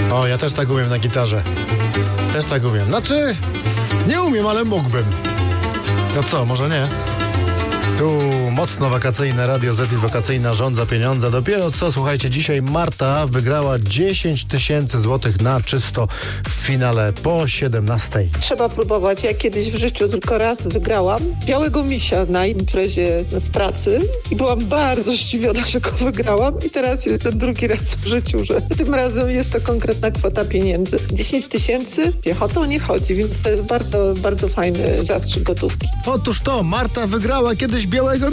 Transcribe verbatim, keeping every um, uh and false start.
O, ja też tak umiem na gitarze. Też tak umiem. Znaczy, nie umiem, ale mógłbym. No co, może nie? Tu mocno wakacyjne Radio Z i wakacyjna Rządza Pieniądza. Dopiero co, słuchajcie, dzisiaj Marta wygrała dziesięć tysięcy złotych na czysto w finale po siedemnastej. Trzeba próbować. Ja kiedyś w życiu tylko raz wygrałam białego misia na imprezie w pracy i byłam bardzo zdziwiona, że go wygrałam i teraz jest ten drugi raz w życiu, że tym razem jest to konkretna kwota pieniędzy. dziesięć tysięcy, piechotą nie chodzi, więc to jest bardzo, bardzo fajny zastrzyk gotówki. Otóż to, Marta wygrała kiedyś białego